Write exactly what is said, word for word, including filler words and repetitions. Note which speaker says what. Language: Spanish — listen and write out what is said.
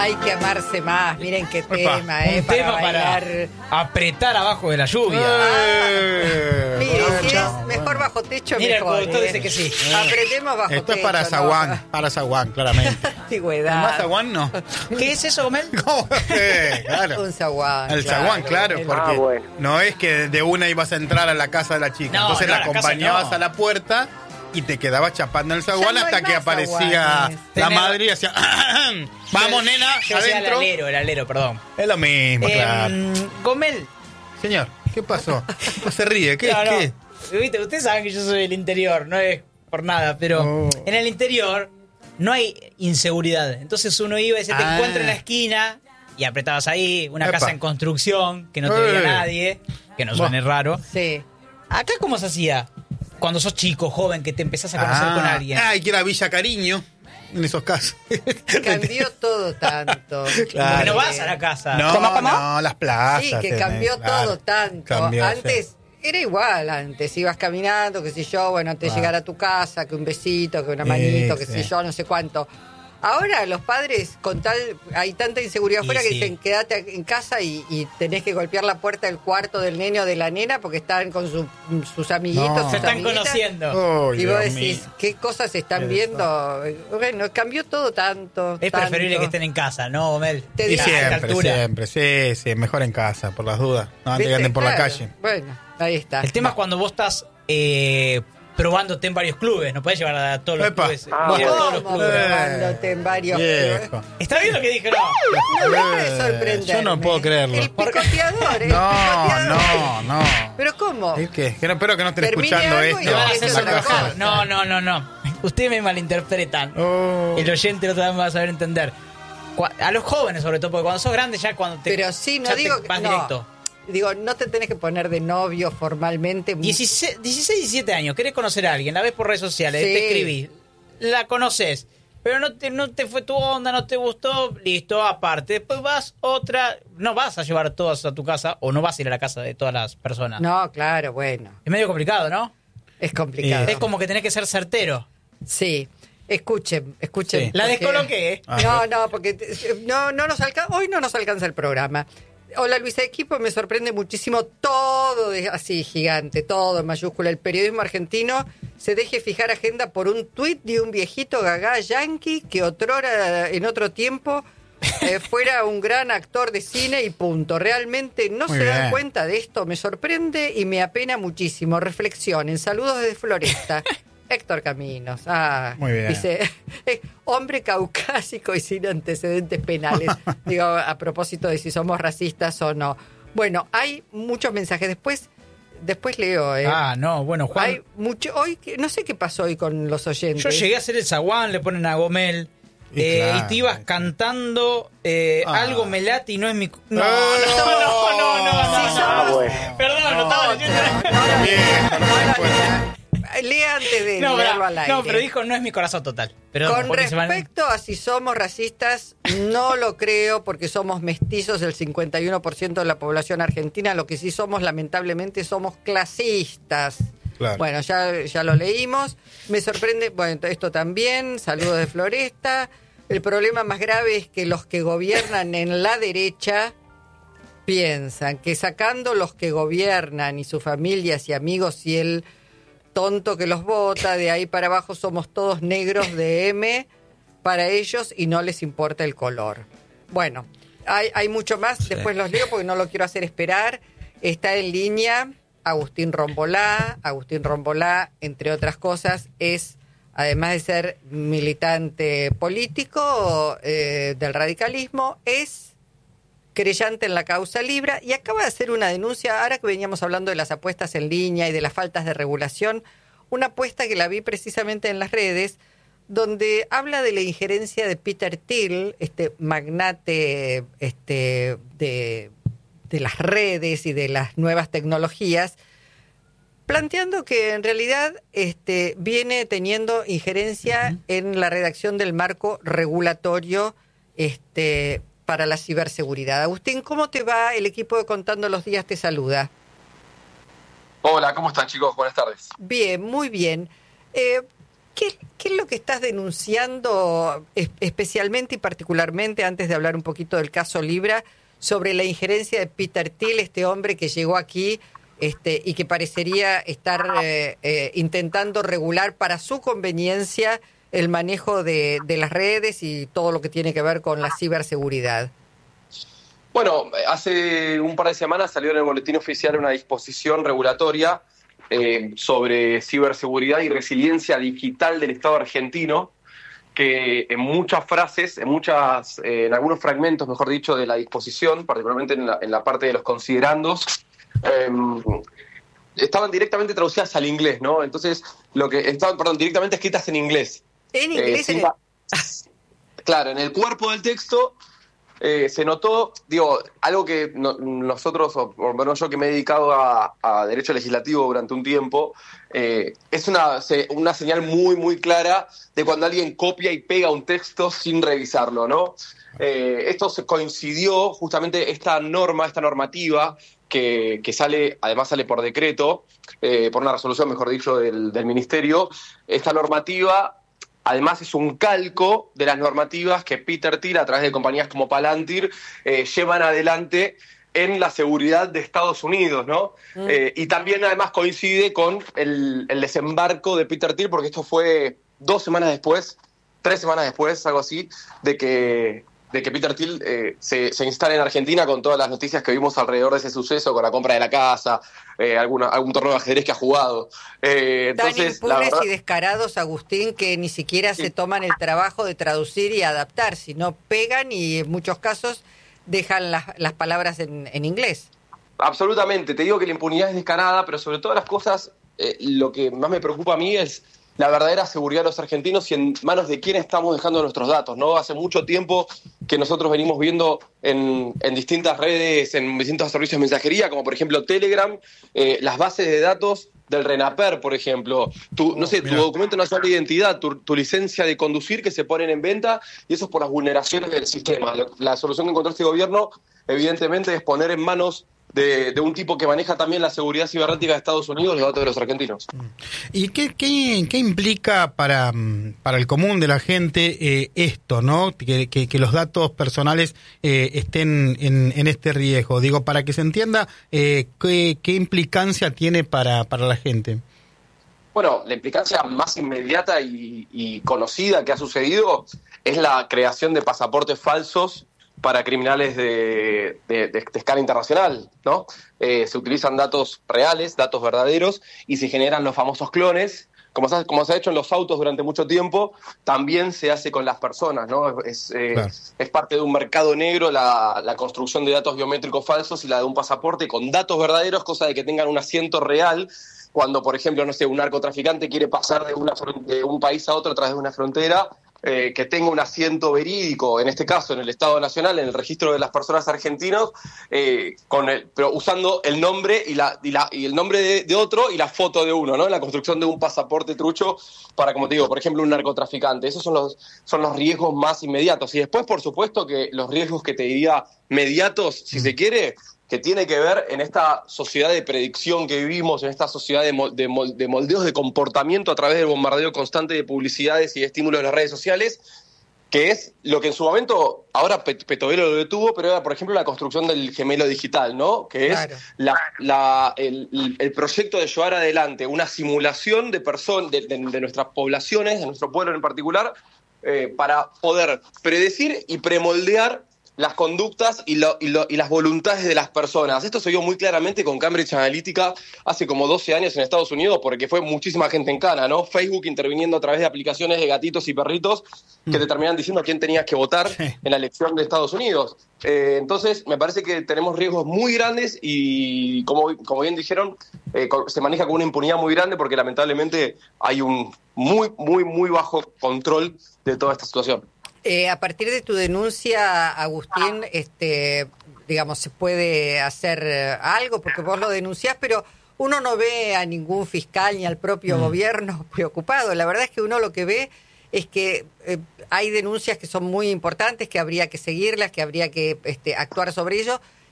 Speaker 1: Hay que amarse más. Miren qué
Speaker 2: Opa,
Speaker 1: tema,
Speaker 2: un
Speaker 1: ¿eh? Para
Speaker 2: tema
Speaker 1: bailar.
Speaker 2: para apretar abajo de la lluvia.
Speaker 1: Ah, mire,
Speaker 3: bueno,
Speaker 1: si
Speaker 3: chao,
Speaker 1: es mejor bajo techo,
Speaker 2: Mira, el
Speaker 1: mejor.
Speaker 2: productor
Speaker 1: ¿eh?
Speaker 2: dice que sí.
Speaker 1: Apretemos bajo
Speaker 3: Esto
Speaker 1: techo.
Speaker 3: es para
Speaker 1: no,
Speaker 3: Zaguán, para Zaguán, claramente.
Speaker 1: Antigüedad.
Speaker 3: ¿Más Zaguán no?
Speaker 2: ¿Qué es eso, Gomel?
Speaker 3: ¿Cómo? Eh, claro.
Speaker 1: Un zaguán.
Speaker 3: El Zaguán, claro,
Speaker 1: el-
Speaker 3: porque
Speaker 4: Ah, bueno.
Speaker 3: no es que de una ibas a entrar a la casa de la chica.
Speaker 2: No,
Speaker 3: Entonces
Speaker 2: no,
Speaker 3: la
Speaker 2: a la casa
Speaker 3: acompañabas
Speaker 2: no.
Speaker 3: a la puerta y te quedabas chapando en el Zaguán
Speaker 1: Ya no hay
Speaker 3: hasta que
Speaker 1: más
Speaker 3: aparecía
Speaker 1: zaguanes.
Speaker 3: la
Speaker 2: Tener-
Speaker 3: madre y hacía... Vamos, nena,
Speaker 2: Yo decía el
Speaker 3: adentro.
Speaker 2: alero, el alero, perdón.
Speaker 3: Es lo mismo, claro.
Speaker 2: Eh, Gomel.
Speaker 3: Señor, ¿qué pasó? No se ríe, ¿qué?
Speaker 2: No, no.
Speaker 3: ¿Qué?
Speaker 2: Viste, ustedes saben que yo soy del interior, no es por nada, pero
Speaker 3: Oh.
Speaker 2: en el interior no hay inseguridad. Entonces uno iba y se te
Speaker 3: Ah.
Speaker 2: encuentra en la esquina y apretabas ahí una
Speaker 3: Epa.
Speaker 2: casa en construcción que no te veía
Speaker 3: Ey.
Speaker 2: nadie, que no suene raro.
Speaker 1: Sí.
Speaker 2: Acá, ¿cómo se hacía? Cuando sos chico, joven, que te empezás a conocer
Speaker 3: Ah,
Speaker 2: con alguien.
Speaker 3: Ay, que era Villa Cariño, en esos casos.
Speaker 1: Cambió todo tanto.
Speaker 3: Claro.
Speaker 2: Porque no vas a la casa.
Speaker 3: No,
Speaker 2: ¿Cómo, cómo?
Speaker 3: no, las plazas.
Speaker 1: Sí, que
Speaker 3: tenés,
Speaker 1: cambió
Speaker 3: claro.
Speaker 1: todo tanto.
Speaker 3: Cambió,
Speaker 1: Antes
Speaker 3: sí.
Speaker 1: era igual, antes ibas caminando, qué sé yo, bueno, antes de
Speaker 3: Claro.
Speaker 1: llegar a tu casa, que un besito, que una
Speaker 3: Sí,
Speaker 1: manito, qué
Speaker 3: sí.
Speaker 1: sé yo, no sé cuánto. Ahora los padres, con tal, hay tanta inseguridad
Speaker 2: Y
Speaker 1: afuera que
Speaker 2: sí.
Speaker 1: dicen, quédate en casa y, y tenés que golpear la puerta del cuarto del nene o de la nena porque están con su- sus amiguitos,
Speaker 3: No.
Speaker 1: sus
Speaker 2: Se están
Speaker 1: amiguitas.
Speaker 2: conociendo.
Speaker 3: Uy,
Speaker 1: Y vos
Speaker 3: Dios
Speaker 1: decís,
Speaker 3: mío.
Speaker 1: ¿qué cosas están
Speaker 3: Qué
Speaker 1: viendo? Bueno, cambió todo tanto.
Speaker 2: Es
Speaker 1: tanto.
Speaker 2: preferible que estén en casa, ¿no, Gomel?
Speaker 1: Te
Speaker 3: Y
Speaker 1: digo,
Speaker 2: A esta
Speaker 3: siempre,
Speaker 2: altura.
Speaker 3: siempre, sí, sí, mejor en casa, por las dudas. No antes que
Speaker 1: ¿Viste?
Speaker 3: anden por la
Speaker 1: Claro.
Speaker 3: calle.
Speaker 1: Bueno, ahí está.
Speaker 2: El tema es cuando vos estás eh, probándote en varios clubes. No podés llevar a todos los
Speaker 3: Epa.
Speaker 2: clubes.
Speaker 4: Ah,
Speaker 2: ni a
Speaker 4: bueno.
Speaker 2: todos los
Speaker 1: ¿Cómo
Speaker 2: clubes.
Speaker 1: probándote en varios
Speaker 3: Viejo.
Speaker 1: clubes?
Speaker 2: ¿Está bien lo que dije? No.
Speaker 1: No deja de
Speaker 3: Eh,
Speaker 1: sorprenderme.
Speaker 3: yo no puedo creerlo.
Speaker 1: El picoteador, el
Speaker 3: No,
Speaker 1: picoteador.
Speaker 3: no, no.
Speaker 1: ¿Pero cómo?
Speaker 3: ¿Es que? Que no, espero que no estén
Speaker 1: Termine
Speaker 3: escuchando
Speaker 1: algo y
Speaker 3: esto.
Speaker 2: Van a
Speaker 1: Eso
Speaker 2: hacer
Speaker 1: es
Speaker 2: su
Speaker 1: otra
Speaker 3: la
Speaker 1: cosa.
Speaker 2: trabajo. No, no, no, no. Ustedes me malinterpretan.
Speaker 3: Oh.
Speaker 2: El oyente no te va a saber entender. Cua- A los jóvenes, sobre todo, porque cuando sos grande, ya cuando te.
Speaker 1: Pero sí, no
Speaker 2: ya te
Speaker 1: digo que
Speaker 2: vas
Speaker 1: no.
Speaker 2: directo.
Speaker 1: Digo, no te tenés que poner de novio formalmente.
Speaker 2: dieciséis, dieciséis, diecisiete años, querés conocer a alguien, la ves por redes sociales,
Speaker 1: Sí.
Speaker 2: te escribís, la conoces, pero no te, no te fue tu onda, no te gustó, listo, aparte. Después vas otra, no vas a llevar todas a tu casa o no vas a ir a la casa de todas las personas.
Speaker 1: No, claro, bueno.
Speaker 2: Es medio complicado, ¿no?
Speaker 1: Es complicado.
Speaker 2: Es como que tenés que ser certero.
Speaker 1: Sí. Escuchen, escuchen.
Speaker 3: Sí.
Speaker 2: La
Speaker 1: porque-
Speaker 2: descoloqué, ¿eh?
Speaker 3: Ah,
Speaker 1: No, no, porque eh, no, no nos alca- hoy no nos alcanza el programa. Hola Luisa Equipo, me sorprende muchísimo todo de- así gigante, todo en mayúscula. El periodismo argentino se deje fijar agenda por un tuit de un viejito gagá yanqui que otrora en otro tiempo eh, fuera un gran actor de cine y punto. Realmente no
Speaker 3: Muy
Speaker 1: se dan
Speaker 3: bien.
Speaker 1: cuenta de esto, me sorprende y me apena muchísimo. Reflexionen, saludos desde Floresta. Héctor Caminos. Ah,
Speaker 3: Muy bien.
Speaker 1: Dice, eh, hombre caucásico y sin antecedentes penales. Digo, a propósito de si somos racistas o no. Bueno, hay muchos mensajes. Después, después leo. Eh.
Speaker 2: Ah, no, bueno, Juan.
Speaker 1: Hay mucho. Hoy, no sé qué pasó hoy con los oyentes.
Speaker 2: Yo llegué a hacer el zaguán, le ponen a Gomel.
Speaker 3: Y
Speaker 2: eh,
Speaker 3: claro.
Speaker 2: y te ibas cantando eh,
Speaker 3: Ah.
Speaker 2: algo me late y no es mi. cu- No,
Speaker 3: Eh,
Speaker 2: no, no, no, no, no,
Speaker 1: Sí,
Speaker 2: no,
Speaker 1: somos-
Speaker 4: Ah, bueno.
Speaker 2: Perdón, no, estaba leyendo.
Speaker 3: Viejo, no se puede.
Speaker 1: Lea antes de
Speaker 2: No,
Speaker 1: leerlo
Speaker 2: pero,
Speaker 1: al aire.
Speaker 2: no, pero dijo no es mi corazón total. Pero
Speaker 1: Con
Speaker 2: porque se van-
Speaker 1: respecto a si somos racistas, no lo creo porque somos mestizos el cincuenta y uno por ciento de la población argentina. Lo que sí somos, lamentablemente, somos clasistas.
Speaker 3: Claro.
Speaker 1: Bueno, ya, ya lo leímos. Me sorprende, bueno, esto también, saludos de Floresta. El problema más grave es que los que gobiernan en la derecha piensan que sacando los que gobiernan y sus familias y amigos y el tonto que los vota, de ahí para abajo somos todos negros de M para ellos y no les importa el color. Bueno, hay, hay mucho más, después los leo porque no lo quiero hacer esperar. Está en línea Agustín Rombolá. Agustín Rombolá, entre otras cosas, es, además de ser militante político eh, del radicalismo, es querellante en la causa Libra y acaba de hacer una denuncia, ahora que veníamos hablando de las apuestas en línea y de las faltas de regulación, una apuesta que la vi precisamente en las redes, donde habla de la injerencia de Peter Thiel, este magnate este, de, de las redes y de las nuevas tecnologías, planteando que en realidad este, viene teniendo injerencia uh-huh. en la redacción del marco regulatorio este, para la ciberseguridad. Agustín, ¿cómo te va? El equipo de Contando los Días te saluda.
Speaker 5: Hola, ¿cómo están, chicos? Buenas tardes.
Speaker 1: Bien, muy bien. Eh, ¿Qué, ¿Qué es lo que estás denunciando es, especialmente y particularmente, antes de hablar un poquito del caso Libra, sobre la injerencia de Peter Thiel, este hombre que llegó aquí este, y que parecería estar eh, eh, intentando regular para su conveniencia el manejo de, de las redes y todo lo que tiene que ver con la ciberseguridad?
Speaker 4: Bueno, hace un par de semanas salió en el boletín oficial una disposición regulatoria eh, sobre ciberseguridad y resiliencia digital del Estado argentino, que en muchas frases, en muchas, eh, en algunos fragmentos, mejor dicho, de la disposición, particularmente en la, en la parte de los considerandos, eh, estaban directamente traducidas al inglés, ¿no? Entonces, lo que estaban, perdón, directamente escritas en inglés.
Speaker 1: En inglés.
Speaker 4: Eh,
Speaker 1: en
Speaker 4: el... Claro, en el cuerpo del texto eh, se notó, digo, algo que no, nosotros, o por lo menos yo que me he dedicado a, a derecho legislativo durante un tiempo, eh, es una, se, una señal muy, muy clara de cuando alguien copia y pega un texto sin revisarlo, ¿no? Eh, esto se coincidió, justamente esta norma, esta normativa, que, que sale, además sale por decreto, eh, por una resolución, mejor dicho, del, del Ministerio. Esta normativa, además, es un calco de las normativas que Peter Thiel, a través de compañías como Palantir, eh, llevan adelante en la seguridad de Estados Unidos, ¿no? Mm. Eh, y también, además, coincide con el, el desembarco de Peter Thiel, porque esto fue dos semanas después, tres semanas después, algo así, de que... de que Peter Thiel eh, se, se instale en Argentina, con todas las noticias que vimos alrededor de ese suceso, con la compra de la casa, eh, alguna, algún torneo de ajedrez que ha jugado. Eh, entonces,
Speaker 1: Tan impunes verdad... y descarados, Agustín, que ni siquiera sí. se toman el trabajo de traducir y adaptar, sino pegan y en muchos casos dejan las, las palabras en, en inglés.
Speaker 4: Absolutamente, te digo que la impunidad es descarada, pero sobre todas las cosas, eh, lo que más me preocupa a mí es la verdadera seguridad de los argentinos y en manos de quién estamos dejando nuestros datos, ¿no? Hace mucho tiempo que nosotros venimos viendo en, en distintas redes, en distintos servicios de mensajería, como por ejemplo Telegram, eh, las bases de datos del RENAPER, por ejemplo. Tu, no sé, tu documento nacional de identidad, tu, tu licencia de conducir, que se ponen en venta, y eso es por las vulneraciones del sistema. La solución que encontró este gobierno, evidentemente, es poner en manos De, de un tipo que maneja también la seguridad cibernética de Estados Unidos los datos de los argentinos.
Speaker 3: ¿Y qué, qué, qué implica para, para el común de la gente eh, esto, ¿no? Que, que, que los datos personales eh, estén en, en este riesgo? Digo, para que se entienda, eh, ¿qué, qué implicancia tiene para, para la gente?
Speaker 4: Bueno, la implicancia más inmediata y, y conocida que ha sucedido es la creación de pasaportes falsos para criminales de, de, de, de escala internacional, ¿no? Eh, se utilizan datos reales, datos verdaderos, y se generan los famosos clones. Como se, como se ha hecho en los autos durante mucho tiempo, también se hace con las personas, ¿no? Es, eh, claro. es parte de un mercado negro la, la construcción de datos biométricos falsos y la de un pasaporte con datos verdaderos, cosa de que tengan un asiento real. Cuando, por ejemplo, no sé, un narcotraficante quiere pasar de, una, de un país a otro a través de una frontera, Eh, que tenga un asiento verídico, en este caso en el Estado Nacional, en el registro de las personas argentinos, eh, con el, pero usando el nombre y la y, la, y el nombre de, de otro y la foto de uno, ¿no? La construcción de un pasaporte trucho para, como te digo, por ejemplo, un narcotraficante. Esos son los son los riesgos más inmediatos. Y después, por supuesto, que los riesgos que te diría mediatos, si se quiere, que tiene que ver en esta sociedad de predicción que vivimos, en esta sociedad de, de, de moldeos de comportamiento a través del bombardeo constante de publicidades y de estímulos de las redes sociales, que es lo que en su momento, ahora Petovelo lo detuvo, pero era, por ejemplo, la construcción del gemelo digital, ¿no? Que es claro. la, la, el, el proyecto de llevar adelante una simulación de, person- de, de, de nuestras poblaciones, de nuestro pueblo en particular, eh, para poder predecir y premoldear las conductas y, lo, y, lo, y las voluntades de las personas. Esto se vio muy claramente con Cambridge Analytica hace como doce años en Estados Unidos, porque fue muchísima gente en cana, ¿no? Facebook interviniendo a través de aplicaciones de gatitos y perritos que te terminan diciendo a quién tenías que votar sí. en la elección de Estados Unidos. Eh, entonces, me parece que tenemos riesgos muy grandes y, como, como bien dijeron, eh, se maneja con una impunidad muy grande porque lamentablemente hay un muy, muy, muy bajo control de toda esta situación.
Speaker 1: Eh, a partir de tu denuncia, Agustín, este, digamos, se puede hacer eh, algo, porque vos lo denunciás, pero uno no ve a ningún fiscal ni al propio mm. gobierno preocupado. La verdad es que uno lo que ve es que eh, hay denuncias que son muy importantes, que habría que seguirlas, que habría que este, actuar sobre ello,